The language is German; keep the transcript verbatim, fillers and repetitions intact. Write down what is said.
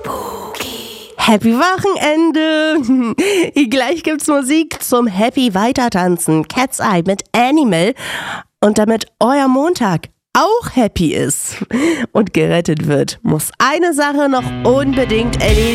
Happy Wochenende! Gleich gibt's Musik zum Happy Weitertanzen. Cat's Eye mit Animal. Und damit euer Montag auch happy ist und gerettet wird, muss eine Sache noch unbedingt erledigt